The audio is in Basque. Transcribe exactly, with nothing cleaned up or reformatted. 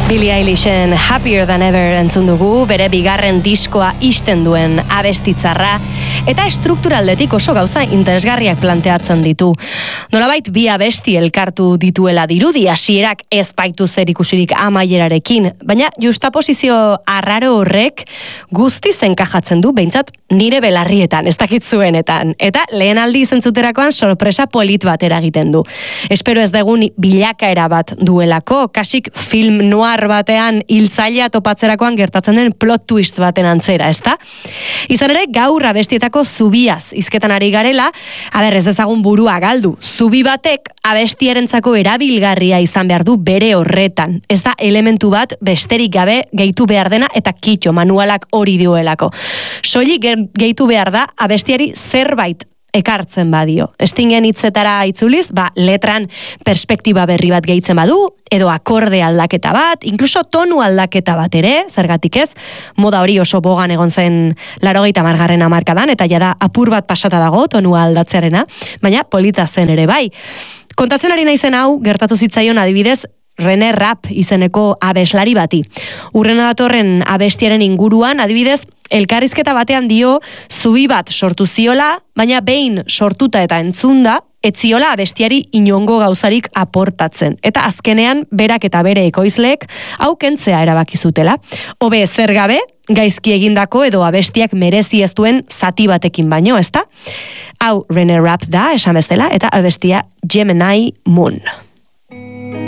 Billie Eilishen Happier Than Ever entzun dugu, bere bigarren diskoa isten duen abestitzarra, eta strukturaldetik oso gauza interesgarriak planteatzen ditu. Nolabait bi abesti elkartu dituela dirudi, hasierak ez baitu zer ikusirik amaierarekin, baina justaposizio arraro horrek guztiz enkajatzen du, behintzat nire belarrietan, ez dakit zuenetan, eta lehen aldi izentzuterakoan sorpresa polit bat eragiten du. Espero ez dugun bilakaera bat duelako, kasik film noir batean hiltzailea topatzerakoan gertatzen den plot twist baten antzera, ezta? Izan ere, gaur abestietako zubiaz hizketan ari garela, aber ez ezagun burua galdu. Zubi batek abestierentzako erabilgarria izan behar du bere horretan. Ez da elementu bat besterik gabe gehitu behar dena eta kitxo manualak hori duelako. Soilik gehitu behar da abestiari zerbait ekartzen badio. Stingen hitzetara itzuliz, ba, letran perspektiba berri bat gehitzen badu, edo akorde aldaketa bat, inkluso tonu aldaketa bat ere, zergatik ez, moda hori oso bogan egon zen laurogeita hamargarren hamarkadan, eta jada apur bat pasata dago tonua aldatzearena, baina polita zen ere bai. Kontatzen ari naizen hau, gertatu zitzaion adibidez, René Rapp izeneko abeslari bati. Urrena datorren abestiaren inguruan, adibidez, elkarrizketa batean dio zubi bat sortu ziola, baina behin sortuta eta entzunda, etziola abestiari inongo gauzarik aportatzen. Eta azkenean, berak eta bere ekoizleek, hau kentzea erabaki zutela. Hobe zer gabe, gaizki egindako edo abestiak merezi ez duen zati batekin baino, ezta? Hau René Rapp da, esan bezala, eta abestia Gemini Moon.